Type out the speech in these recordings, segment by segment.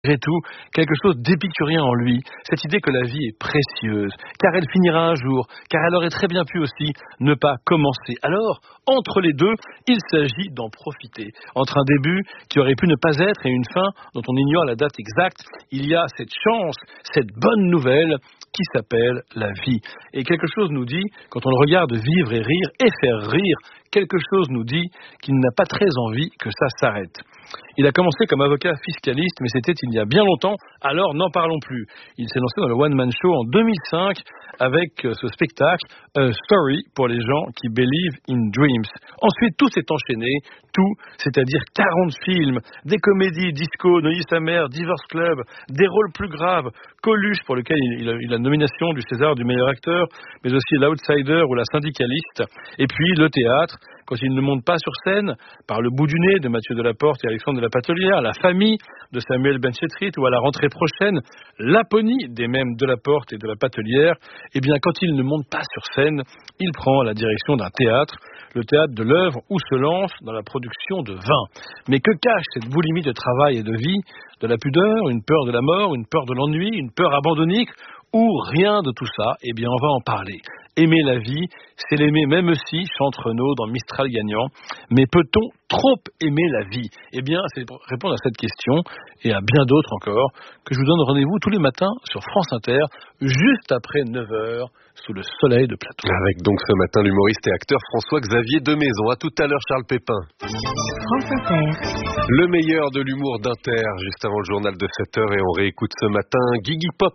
Malgré tout, quelque chose d'épicurien en lui, cette idée que la vie est précieuse, car elle finira un jour, car elle aurait très bien pu aussi ne pas commencer. Alors, entre les deux, il s'agit d'en profiter. Entre un début qui aurait pu ne pas être et une fin dont on ignore la date exacte, il y a cette chance, cette bonne nouvelle qui s'appelle la vie. Et quelque chose nous dit, quand on le regarde vivre et rire et faire rire, quelque chose nous dit qu'il n'a pas très envie que ça s'arrête. Il a commencé comme avocat fiscaliste, mais c'était il y a bien longtemps, alors n'en parlons plus. Il s'est lancé dans le One Man Show en 2005 avec ce spectacle, A Story pour les gens qui believe in dreams. Ensuite, tout s'est enchaîné, tout, c'est-à-dire 40 films, des comédies, disco, Neuilly sa mère, Divorce Club, des rôles plus graves, Coluche pour lequel il a eu la nomination du César du meilleur acteur, mais aussi l'Outsider ou la Syndicaliste, et puis le théâtre, quand il ne monte pas sur scène, par le bout du nez de Mathieu Delaporte et Alexandre de la Patelière, La Famille de Samuel Benchetrit, ou à la rentrée prochaine, Laponie des mêmes Delaporte et de la Patelière, eh bien quand il ne monte pas sur scène, il prend la direction d'un théâtre, le théâtre de l'œuvre, où se lance dans la production de vin. Mais que cache cette boulimie de travail et de vie, de la pudeur, une peur de la mort, une peur de l'ennui, une peur abandonnique, ou rien de tout ça? Eh bien on va en parler. Aimer la vie, c'est l'aimer même si, chante Renaud dans Mistral gagnant. Mais peut-on trop aimer la vie? Eh bien, c'est pour répondre à cette question, et à bien d'autres encore, que je vous donne rendez-vous tous les matins sur France Inter, juste après 9h, sous le soleil de Plateau. Avec donc ce matin l'humoriste et acteur François-Xavier Demaison. À tout à l'heure, Charles Pépin. France Inter. Le meilleur de l'humour d'Inter, juste avant le journal de 7h, et on réécoute ce matin Guigui Pop.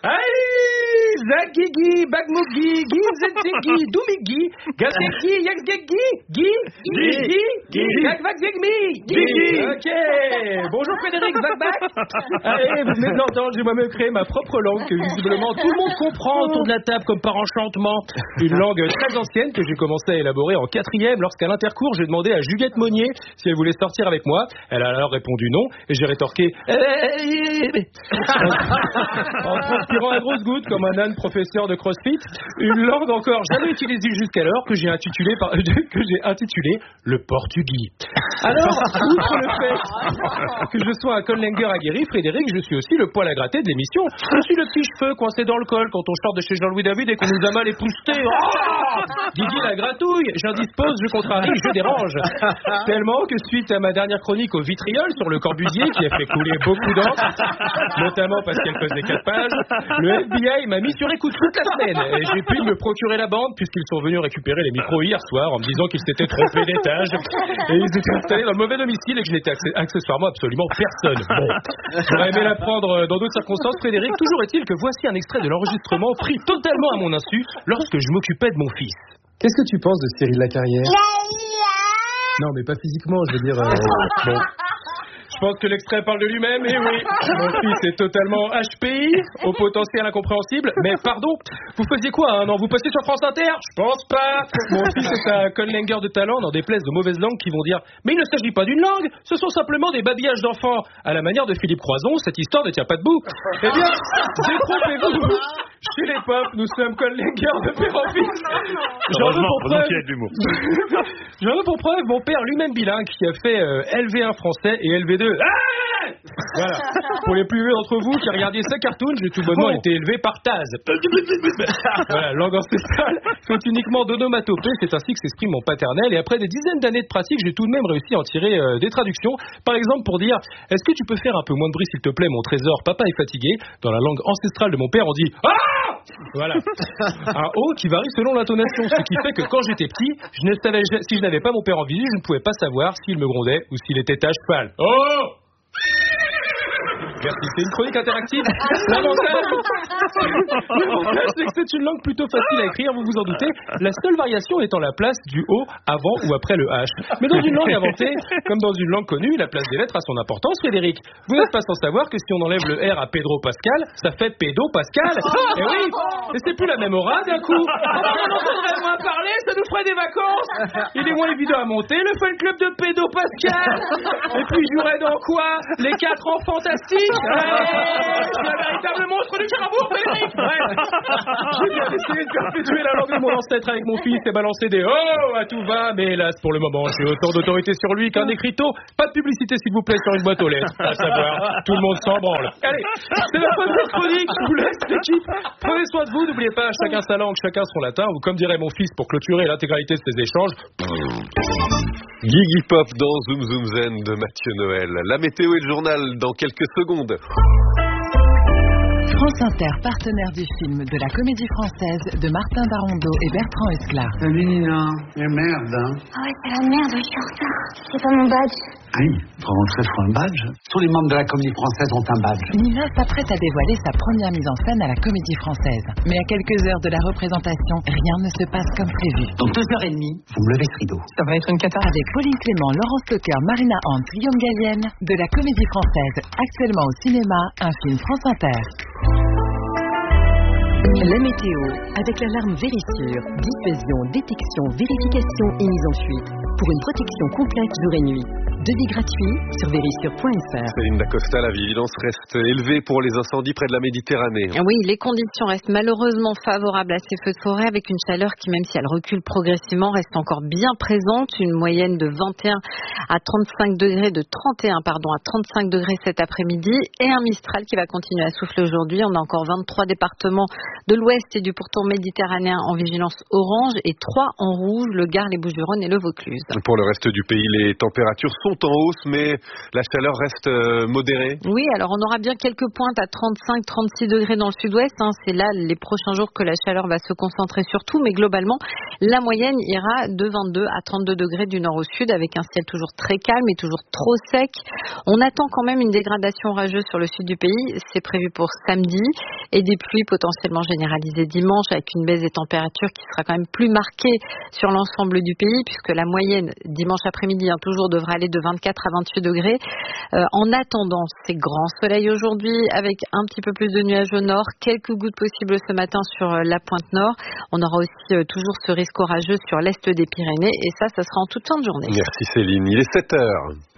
Zagigi, Bagmugi, Gizentigi, Dumigi, Gazegi, Yagzegi, Gigi, Gagvagzegmi, Gigi. Ok, bonjour Frédéric Vagbac. Allez, vous venez de l'entendre, j'ai moi-même créé ma propre langue que visiblement tout le monde comprend autour de la table comme par enchantement. Une langue très ancienne que j'ai commencé à élaborer en 4e lorsqu'à l'intercours j'ai demandé à Juliette Monnier si elle voulait sortir avec moi. Elle a alors répondu non et j'ai rétorqué en transpirant à grosses gouttes comme un âne professeur de CrossFit, une langue encore jamais utilisée jusqu'alors que j'ai intitulé le portugais. Alors, outre le fait que je sois un conlanger aguerri, Frédéric, je suis aussi le poil à gratter de l'émission. Je suis le petit cheveu coincé dans le col quand on sort de chez Jean-Louis David et qu'on nous a mal épousseté. Guigui la gratouille, j'indispose, je contrarie, je dérange. Tellement que suite à ma dernière chronique au vitriol sur le Corbusier qui a fait couler beaucoup d'encre, notamment parce qu'elle faisait 4 pages, le FBI m'a mis sur écoute toute la semaine et j'ai pu me procurer la bande puisqu'ils sont venus récupérer les micros hier soir en me disant qu'ils s'étaient trompés d'étage et ils étaient installés dans le mauvais domicile et que je n'étais accessoirement absolument personne. Bon, j'aurais aimé l'apprendre dans d'autres circonstances, Frédéric. Toujours est-il que voici un extrait de l'enregistrement pris totalement à mon insu lorsque je m'occupais de mon fils. Qu'est-ce que tu penses de Cyril Lacarrière? Non, mais pas physiquement, je veux dire... Bon. Je pense que l'extrait parle de lui-même, et oui, mon fils est totalement HPI, au potentiel incompréhensible, mais pardon, vous faisiez quoi, hein? Non, vous passez sur France Inter? Je pense pas. Mon fils est un conlanger de talent, dans des places de mauvaises langues qui vont dire « Mais il ne s'agit pas d'une langue, ce sont simplement des babillages d'enfants. » À la manière de Philippe Croison, cette histoire ne tient pas debout. Eh bien, détrompez-vous. Chez les pop, nous sommes conlangers de père en fils. J'en veux pour preuve mon père lui-même bilingue qui a fait LV1 français et LV2. Voilà. Pour les plus vieux d'entre vous qui regardiez ces cartoons, j'ai tout bonnement été élevé par Taz. Voilà, langue ancestrale, sont uniquement d'onomatopée, c'est ainsi que s'exprime mon paternel. Et après des dizaines d'années de pratique, j'ai tout de même réussi à en tirer des traductions. Par exemple, pour dire « Est-ce que tu peux faire un peu moins de bruit, s'il te plaît, mon trésor, papa est fatigué ?» Dans la langue ancestrale de mon père, on dit « Ah !» Voilà. Un O qui varie selon l'intonation, ce qui fait que quand j'étais petit, si je n'avais pas mon père en visu, je ne pouvais pas savoir s'il me grondait ou s'il était à cheval. Oh! Merci, c'est une chronique interactive. L'avantage, c'est que c'est une langue plutôt facile à écrire, vous vous en doutez. La seule variation étant la place du O avant ou après le H. Mais dans une langue inventée, comme dans une langue connue, la place des lettres a son importance, Frédéric. Vous n'êtes pas sans savoir que si on enlève le R à Pedro Pascal, ça fait Pédo Pascal. Et oui, et c'est plus la même aura d'un coup. On entendrait moins parler, ça nous ferait des vacances. Il est moins évident à monter, le fan club de Pédo Pascal. Et puis je jouerais dans quoi? Les 4 ans fantastiques. C'est un véritable monstre du Carabour, Frédéric. J'ai bien essayé de perpétuer la langue de mon ancêtre avec mon fils et balancer des oh à tout va, mais hélas, pour le moment, j'ai autant d'autorité sur lui qu'un écriteau. Pas de publicité, s'il vous plaît, sur une boîte aux lettres. À savoir, tout le monde s'en branle. Allez, c'est la fin de cette chronique. Je vous laisse, l'équipe. Prenez soin de vous. N'oubliez pas, chacun sa langue, chacun son latin. Ou comme dirait mon fils pour clôturer l'intégralité de ces échanges. Gigi Pop dans Zoom Zoom Zen de Mathieu Noël. La météo et le journal dans quelques secondes. France Inter, partenaire du film de la Comédie Française de Martin Darondeau et Bertrand Esclar. Salut Nina, merde hein. Ah ouais, c'est la merde, je suis en retard. C'est pas mon badge. Oui, faut rentrer pour un badge. Tous les membres de la Comédie Française ont un badge. Nina s'apprête à dévoiler sa première mise en scène à la Comédie Française. Mais à quelques heures de la représentation, rien ne se passe comme prévu. Dans 2h30, vous me levez ce rideau. Ça va être une cata. Avec Pauline Clément, Laurence Lecoeur, Marina Hans, Guillaume Gallienne, de la Comédie Française, actuellement au cinéma, un film France Inter. La météo, avec l'alarme Vérissure, dissuasion, détection, vérification et mise en fuite, pour une protection complète jour et nuit. Devis gratuit sur vérissure.fr. Céline Dacosta, la vigilance reste élevée pour les incendies près de la Méditerranée. Oui, les conditions restent malheureusement favorables à ces feux de forêt, avec une chaleur qui, même si elle recule progressivement, reste encore bien présente. Une moyenne de 21 à 35 degrés, de 31 à 35 degrés cet après-midi, et un Mistral qui va continuer à souffler aujourd'hui. On a encore 23 départements de l'Ouest et du pourtour méditerranéen en vigilance orange et 3 en rouge, le Gard, les Bouches-du-Rhône et le Vaucluse. Pour le reste du pays, les températures sont en hausse, mais la chaleur reste modérée. Oui, alors on aura bien quelques pointes à 35-36 degrés dans le sud-ouest. C'est là les prochains jours que la chaleur va se concentrer surtout, mais globalement, la moyenne ira de 22 à 32 degrés du nord au sud, avec un ciel toujours très calme et toujours trop sec. On attend quand même une dégradation orageuse sur le sud du pays. C'est prévu pour samedi, et des pluies potentiellement généralisées dimanche, avec une baisse des températures qui sera quand même plus marquée sur l'ensemble du pays, puisque la moyenne dimanche après-midi toujours devra aller de 24 à 28 degrés. En attendant, c'est grand soleil aujourd'hui, avec un petit peu plus de nuages au nord, quelques gouttes possibles ce matin sur la pointe nord. On aura aussi toujours ce risque orageux sur l'est des Pyrénées, et ça sera en toute fin de journée. Merci Céline, il est 7h.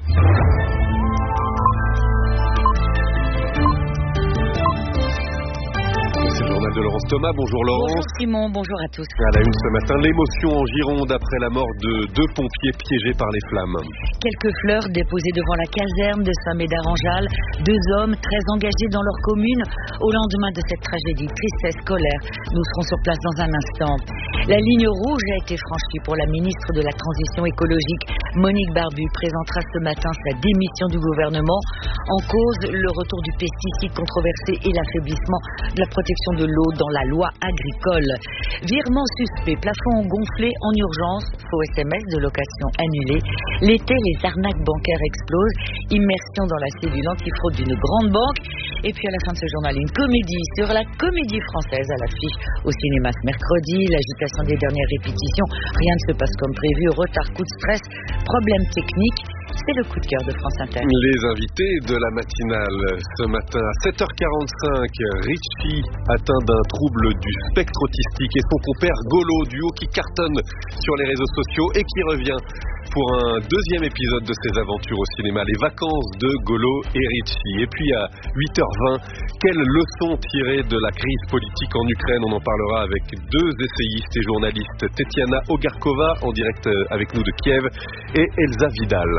De Laurence Thomas. Bonjour Laurence. Bonjour Simon, bonjour à tous. À la une ce matin, l'émotion en Gironde après la mort de 2 pompiers piégés par les flammes. Quelques fleurs déposées devant la caserne de Saint-Médard-en-Jalles. 2 hommes très engagés dans leur commune au lendemain de cette tragédie. Tristesse, colère. Nous serons sur place dans un instant. La ligne rouge a été franchie pour la ministre de la Transition écologique. Monique Barbu présentera ce matin sa démission du gouvernement. En cause, le retour du pesticide controversé et l'affaiblissement de la protection de l'eau dans la loi agricole. Virement suspect, plafond gonflé en urgence, faux SMS de location annulé. L'été, les arnaques bancaires explosent. Immersion dans la cellule antifraude d'une grande banque. Et puis à la fin de ce journal, une comédie sur la Comédie Française à l'affiche au cinéma ce mercredi. L'agitation des dernières répétitions. Rien ne se passe comme prévu. Retard, coup de stress, problème technique. C'est le coup de cœur de France Inter. Les invités de la matinale ce matin à 7h45, Richie, atteint d'un trouble du spectre autistique, et son compère Golo, duo qui cartonne sur les réseaux sociaux et qui revient pour un 2e épisode de ses aventures au cinéma, les vacances de Golo et Richie. Et puis à 8h20, quelles leçons tirer de la crise politique en Ukraine? On en parlera avec 2 essayistes et journalistes, Tetiana Ogarkova en direct avec nous de Kiev et Elsa Vidal.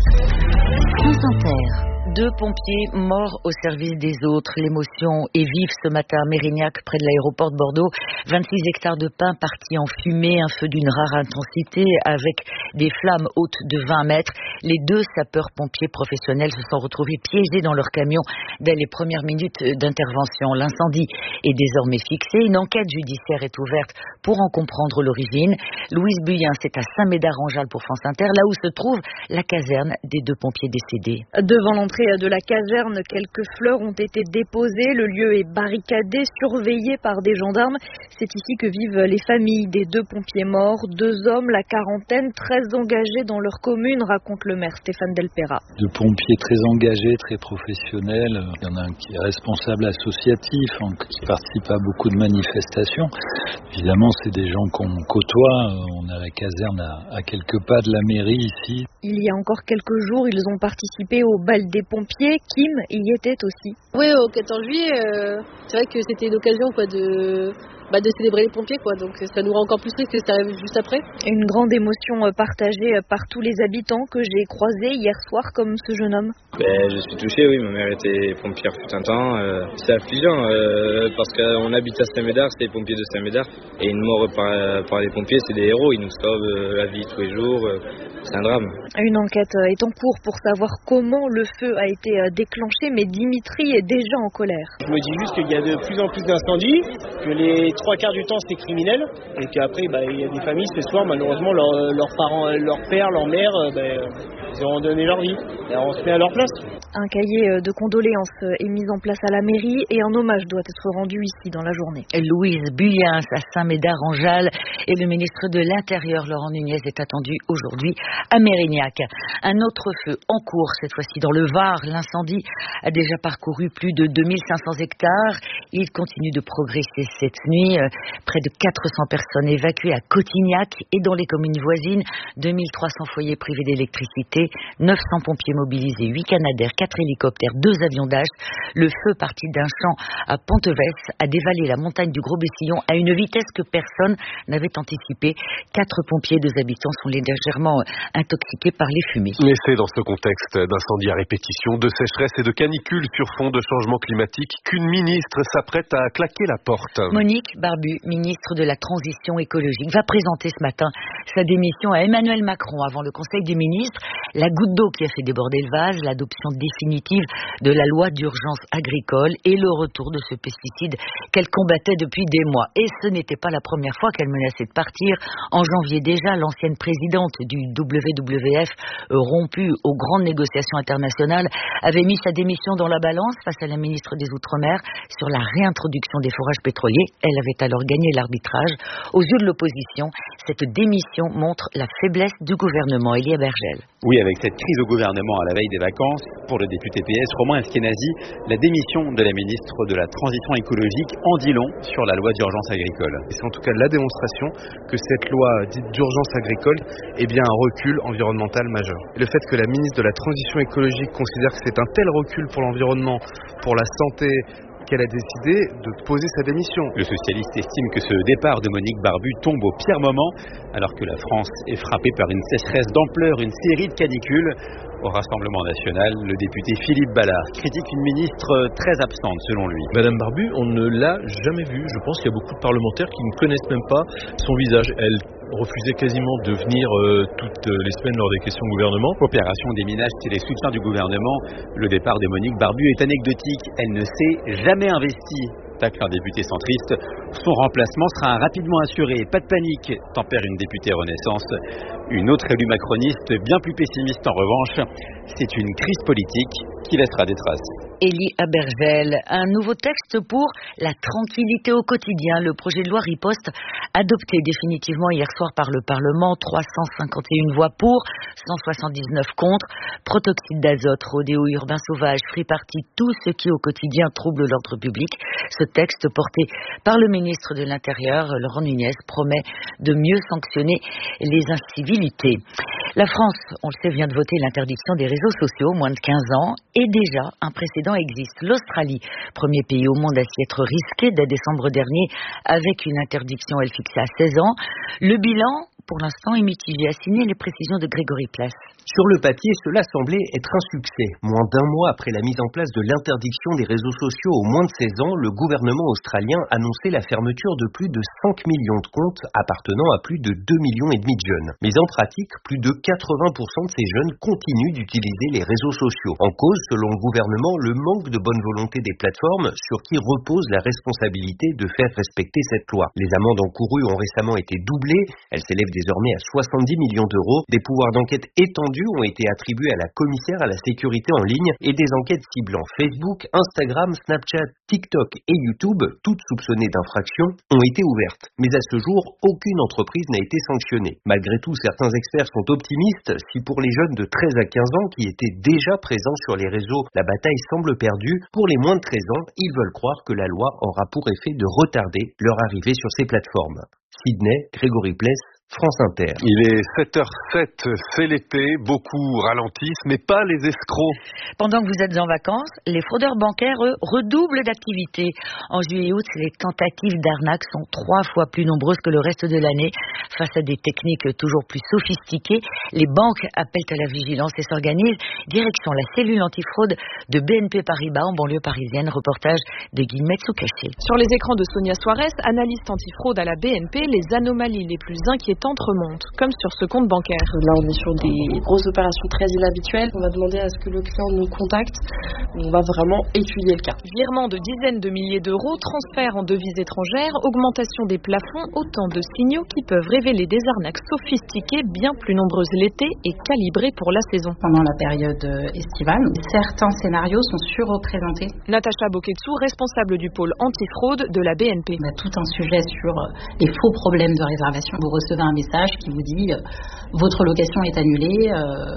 France Inter. 2 pompiers morts au service des autres. L'émotion est vive ce matin à Mérignac, près de l'aéroport de Bordeaux. 26 hectares de pins partis en fumée, un feu d'une rare intensité avec des flammes hautes de 20 mètres. Les 2 sapeurs-pompiers professionnels se sont retrouvés piégés dans leur camion dès les premières minutes d'intervention. L'incendie est désormais fixé. Une enquête judiciaire est ouverte pour en comprendre l'origine. Louise Buyen, c'est à Saint-Médard-en-Jalles pour France Inter, là où se trouve la caserne des 2 pompiers décédés. Devant l'entrée de la caserne, quelques fleurs ont été déposées. Le lieu est barricadé, surveillé par des gendarmes. C'est ici que vivent les familles des 2 pompiers morts. 2 hommes, la quarantaine, très engagés dans leur commune, raconte le maire Stéphane Delpera. 2 pompiers très engagés, très professionnels. Il y en a un qui est responsable associatif, qui participe à beaucoup de manifestations. Évidemment, c'est des gens qu'on côtoie. On a la caserne à quelques pas de la mairie ici. Il y a encore quelques jours, ils ont participé au bal des pompiers. Kim y était aussi. Oui, au 14 juillet, c'est vrai que c'était une occasion de célébrer les pompiers, donc ça nous rend encore plus triste que ça arrive juste après. Une grande émotion partagée par tous les habitants que j'ai croisés hier soir, comme ce jeune homme. Je suis touché, oui, ma mère était pompière fut un temps. C'est affligeant parce qu'on habite à Saint-Médard, c'est les pompiers de Saint-Médard, et une mort par les pompiers, c'est des héros, ils nous sauvent la vie tous les jours. C'est un drame. Une enquête est en cours pour savoir comment le feu a été déclenché, mais Dimitri est déjà en colère. Je me dis juste qu'il y a de plus en plus d'incendies, que les 3/4 du temps c'est criminel, et qu'après il y a des familles ce soir, malheureusement leurs parents, leur père, leur mère, ils ont donné leur vie. Et on se met à leur place. Un cahier de condoléances est mis en place à la mairie et un hommage doit être rendu ici dans la journée. Louise Buyens à Saint-Médard-en-Jalles et le ministre de l'Intérieur Laurent Nunez est attendu aujourd'hui à Mérignac. Un autre feu en cours, cette fois-ci dans le Var. L'incendie a déjà parcouru plus de 2500 hectares. Il continue de progresser cette nuit. Près de 400 personnes évacuées à Cotignac et dans les communes voisines. 2300 foyers privés d'électricité, 900 pompiers mobilisés, 8 Canadair, 4 hélicoptères, 2 avions Dash. Le feu parti d'un champ à Pontevès a dévalé la montagne du Gros-Bessillon à une vitesse que personne n'avait anticipée. 4 pompiers et 2 habitants sont légèrement intoxiqués par les fumées. Et c'est dans ce contexte d'incendie à répétition, de sécheresse et de canicule sur fond de changement climatique qu'une ministre s'apprête à claquer la porte. Monique Barbu, ministre de la Transition écologique, va présenter ce matin sa démission à Emmanuel Macron avant le Conseil des ministres. La goutte d'eau qui a fait déborder le vase, l'adoption définitive de la loi d'urgence agricole et le retour de ce pesticide qu'elle combattait depuis des mois. Et ce n'était pas la première fois qu'elle menaçait de partir. En janvier déjà, l'ancienne présidente du WWF, rompue aux grandes négociations internationales, avait mis sa démission dans la balance face à la ministre des Outre-mer sur la réintroduction des forages pétroliers. Elle avait alors gagné l'arbitrage. Aux yeux de l'opposition, cette démission montre la faiblesse du gouvernement. Elie Bergel. Oui, avec cette crise au gouvernement à la veille des vacances, pour le député PS Romain Eskenazi, la démission de la ministre de la Transition écologique en dit long sur la loi d'urgence agricole. C'est en tout cas la démonstration que cette loi dite d'urgence agricole est bien un recul environnemental majeur. Et le fait que la ministre de la Transition écologique considère que c'est un tel recul pour l'environnement, pour la santé, qu'elle a décidé de poser sa démission. Le socialiste estime que ce départ de Monique Barbu tombe au pire moment, alors que la France est frappée par une sécheresse d'ampleur, une série de canicules. Au Rassemblement national, le député Philippe Ballard critique une ministre très absente selon lui. Madame Barbu, on ne l'a jamais vue. Je pense qu'il y a beaucoup de parlementaires qui ne connaissent même pas son visage. Elle refusait quasiment de venir toutes les semaines lors des questions au gouvernement. Opération déminage et les soutiens du gouvernement. Le départ de Monique Barbu est anecdotique. Elle ne s'est jamais investie. Tacle un député centriste. Son remplacement sera rapidement assuré. Pas de panique, tempère une députée Renaissance. Une autre élue macroniste, bien plus pessimiste en revanche. C'est une crise politique qui laissera des traces. Elie Abergel, un nouveau texte pour la tranquillité au quotidien. Le projet de loi riposte, adopté définitivement hier soir par le Parlement, 351 voix pour, 179 contre. Protoxyde d'azote, rodéo urbain sauvage, free party, tout ce qui au quotidien trouble l'ordre public. Ce texte porté par le ministre de l'Intérieur, Laurent Nunez, promet de mieux sanctionner les incivilités. La France, on le sait, vient de voter l'interdiction des réseaux sociaux, moins de 15 ans, et déjà un précédent existe. L'Australie, premier pays au monde à s'y être risqué dès décembre dernier, avec une interdiction, elle fixée à 16 ans. Le bilan, pour l'instant, est mitigé. A signé les précisions de Grégory Place. Sur le papier, cela semblait être un succès. Moins d'un mois après la mise en place de l'interdiction des réseaux sociaux aux moins de 16 ans, le gouvernement australien annonçait la fermeture de plus de 5 millions de comptes appartenant à plus de 2,5 millions de jeunes. Mais en pratique, plus de 80% de ces jeunes continuent d'utiliser les réseaux sociaux. En cause, selon le gouvernement, le manque de bonne volonté des plateformes sur qui repose la responsabilité de faire respecter cette loi. Les amendes encourues ont récemment été doublées. Elles s'élèvent désormais à 70 millions d'euros. Des pouvoirs d'enquête étendus ont été attribués à la commissaire à la sécurité en ligne et des enquêtes ciblant Facebook, Instagram, Snapchat, TikTok et YouTube, toutes soupçonnées d'infraction, ont été ouvertes. Mais à ce jour, aucune entreprise n'a été sanctionnée. Malgré tout, certains experts sont optimistes. Si pour les jeunes de 13 à 15 ans qui étaient déjà présents sur les réseaux, la bataille semble perdue, pour les moins de 13 ans, ils veulent croire que la loi aura pour effet de retarder leur arrivée sur ces plateformes. Sydney, Grégory Place, France Inter. Il est 7h07, c'est l'été, beaucoup ralentissent, mais pas les escrocs. Pendant que vous êtes en vacances, les fraudeurs bancaires, eux, redoublent d'activité. En juillet et août, les tentatives d'arnaque sont 3 fois plus nombreuses que le reste de l'année. Face à des techniques toujours plus sophistiquées, les banques appellent à la vigilance et s'organisent. Direction la cellule antifraude de BNP Paribas en banlieue parisienne. Reportage de Guillemette Soucaché. Sur les écrans de Sonia Suarez, analyste antifraude à la BNP, les anomalies les plus inquiétantes remontent, comme sur ce compte bancaire. Là, on est sur des grosses opérations très inhabituelles. On va demander à ce que le client nous contacte. On va vraiment étudier le cas. Virement de dizaines de milliers d'euros, transfert en devises étrangères, augmentation des plafonds, autant de signaux qui peuvent révéler des arnaques sophistiquées, bien plus nombreuses l'été et calibrées pour la saison. Pendant la période estivale, certains scénarios sont surreprésentés. Natacha Boketsou, responsable du pôle antifraude de la BNP. On a tout un sujet sur les faux problèmes de réservation. Vous recevez un message qui vous dit votre location est annulée,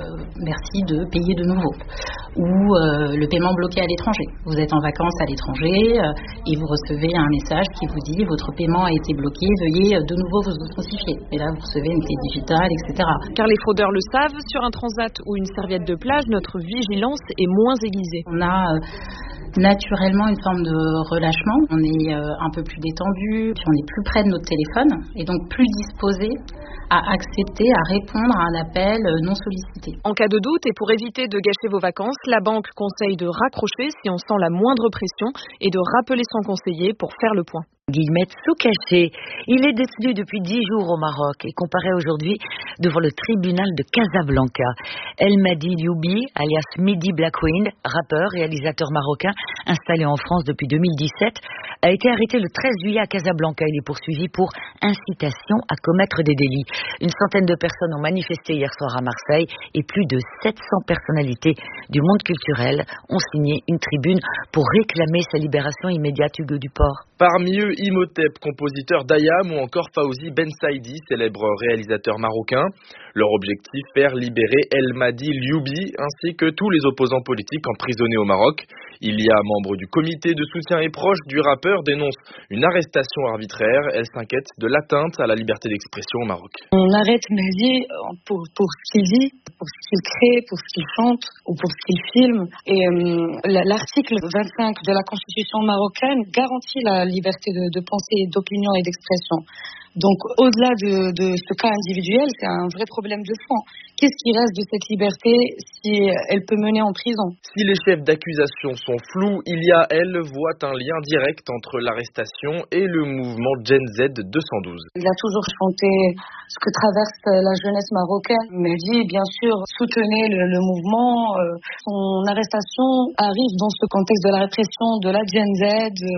merci de payer de nouveau. Ou le paiement bloqué à l'étranger. Vous êtes en vacances à l'étranger et vous recevez un message qui vous dit votre paiement a été bloqué, veuillez de nouveau vous authentifier. Et là vous recevez une clé digitale, etc. Car les fraudeurs le savent, sur un transat ou une serviette de plage, notre vigilance est moins aiguisée. On a naturellement une forme de relâchement, on est un peu plus détendu, puis on est plus près de notre téléphone et donc plus disposé à accepter, à répondre à un appel non sollicité. En cas de doute et pour éviter de gâcher vos vacances, la banque conseille de raccrocher si on sent la moindre pression et de rappeler son conseiller pour faire le point. Guillemette Soucaché. Il est détenu depuis 10 jours au Maroc et comparaît aujourd'hui devant le tribunal de Casablanca. El Madi Loubi, alias Midi Blackwind, rappeur, réalisateur marocain, installé en France depuis 2017, a été arrêté le 13 juillet à Casablanca. Il est poursuivi pour incitation à commettre des délits. Une centaine de personnes ont manifesté hier soir à Marseille et plus de 700 personnalités du monde culturel ont signé une tribune pour réclamer sa libération immédiate. Hugo Duport. Parmi eux, Imhotep, compositeur d'Ayam, ou encore Fawzi Ben Saidi, célèbre réalisateur marocain. Leur objectif, faire libérer El Madi Loubi, ainsi que tous les opposants politiques emprisonnés au Maroc. Il y a membres du comité de soutien et proches du rappeur dénoncent une arrestation arbitraire. Elle s'inquiète de l'atteinte à la liberté d'expression au Maroc. On arrête Madi pour ce qu'il dit, pour ce qu'il crée, pour ce qu'il chante ou pour ce qu'il filme. Et l'article 25 de la Constitution marocaine garantit la liberté de pensée, d'opinion et d'expression. Donc, au-delà de ce cas individuel, c'est un vrai problème de fond. Qu'est-ce qui reste de cette liberté si elle peut mener en prison ? Si les chefs d'accusation sont flous, il y a, elle, voit un lien direct entre l'arrestation et le mouvement Gen Z 212. Il a toujours chanté ce que traverse la jeunesse marocaine. Mais dit, bien sûr, soutenez le mouvement. Son arrestation arrive dans ce contexte de la répression de la Gen Z.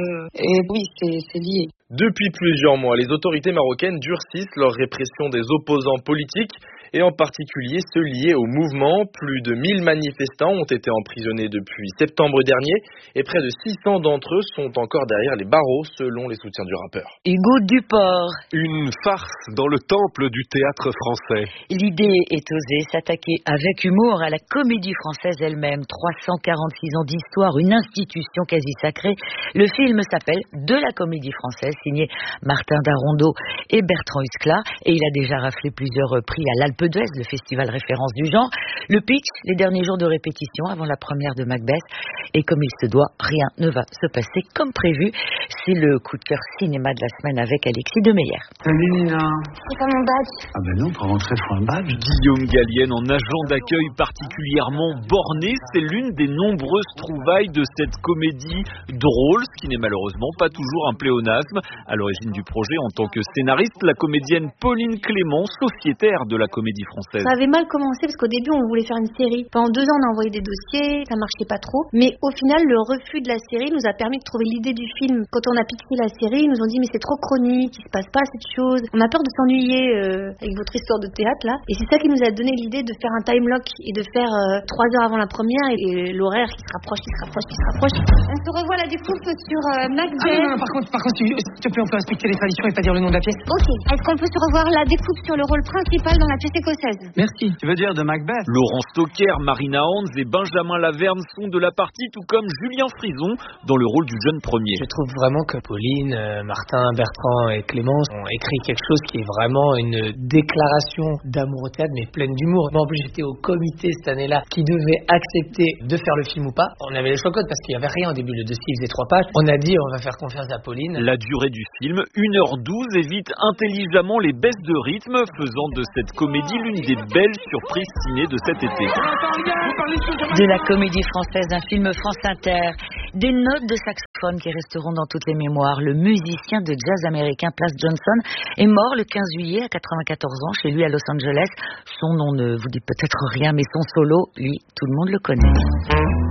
Et oui, c'est lié. Depuis plusieurs mois, les autorités marocaines durcissent leur répression des opposants politiques et en particulier ceux liés au mouvement. Plus de 1000 manifestants ont été emprisonnés depuis septembre dernier et près de 600 d'entre eux sont encore derrière les barreaux selon les soutiens du rappeur. Hugo Duport. Une farce dans le temple du théâtre français. L'idée est osée, s'attaquer avec humour à la comédie française elle-même. 346 ans d'histoire, une institution quasi sacrée. Le film s'appelle De la comédie française, signé Martin Darondeau et Bertrand Huskla, et il a déjà raflé plusieurs prix à l'Alpe d'Huez, le festival référence du genre. Le pitch, les derniers jours de répétition avant la première de Macbeth, et comme il se doit, rien ne va se passer comme prévu. C'est le coup de cœur cinéma de la semaine avec Alexis Demeyer. Salut Nina. C'est pas mon badge. Ah ben non, pour rentrer, il faut un badge. Guillaume Gallienne en agent d'accueil particulièrement borné, c'est l'une des nombreuses trouvailles de cette comédie drôle, ce qui n'est malheureusement pas toujours un pléonasme. À l'origine du projet, en tant que scénariste, la comédienne Pauline Clément, sociétaire de la comédie française. Ça avait mal commencé parce qu'au début, on voulait faire une série. Pendant 2 ans, on a envoyé des dossiers, ça marchait pas trop. Mais au final, le refus de la série nous a permis de trouver l'idée du film. Quand on a pitché la série, ils nous ont dit mais c'est trop chronique, il se passe pas cette chose. On a peur de s'ennuyer avec votre histoire de théâtre là. Et c'est ça qui nous a donné l'idée de faire un time lock et de faire 3 heures avant la première et l'horaire qui se rapproche. On se revoit la découpe sur Macbeth. Ah non, par contre, s'il te plaît, on peut respecter les traditions et pas dire le nom de la pièce. Ok. Est-ce qu'on peut se revoir la découpe sur le rôle principal dans la pièce écossaise. Merci. Tu veux dire de Macbeth? Laurent Stocker, Marina Hans et Benjamin Laverne sont de la partie, tout comme Julien Frison dans le rôle du jeune premier. Je trouve vraiment que Pauline, Martin, Bertrand et Clémence ont écrit quelque chose qui est vraiment une déclaration d'amour au théâtre, mais pleine d'humour. Moi, en plus, j'étais au comité cette année-là qui devait accepter de faire le film ou pas. On avait les choix codes parce qu'il n'y avait rien au début. Le dossier faisait 3 pages. On a dit on va faire confiance à Pauline. La durée du film, 1h12, évite intelligemment les baisses de rythme, faisant de cette comédie l'une des belles surprises ciné de cet été. De la comédie française, un film France Inter, des notes de saxophone qui resteront dans toutes les mémoires. Le musicien de jazz américain Plas Johnson est mort le 15 juillet à 94 ans chez lui à Los Angeles. Son nom ne vous dit peut-être rien, mais son solo, lui, tout le monde le connaît.